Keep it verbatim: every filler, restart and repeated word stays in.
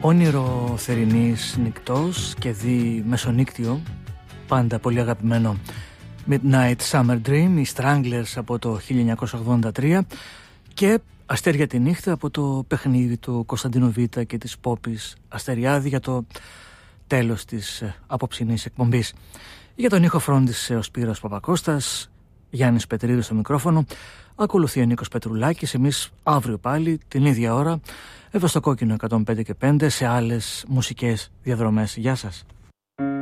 Όνειρο θερινής νυκτός και δι μεσονύκτιο, πάντα πολύ αγαπημένο Midnight Summer Dream, οι Stranglers από το χίλια εννιακόσια ογδόντα τρία και Αστέρια τη νύχτα από το παιχνίδι του Κωνσταντίνου Β' και της Πόπης Αστεριάδη για το τέλος της απόψινής εκπομπής. Για τον ήχο φρόντισε ο Σπύρος Παπακώστας, Γιάννης Πετρίδης στο μικρόφωνο, ακολουθεί ο Νίκος Πετρουλάκης. Εμείς αύριο πάλι την ίδια ώρα εδώ στο Κόκκινο εκατόν πέντε και πέντε σε άλλες μουσικές διαδρομές. Γεια σας.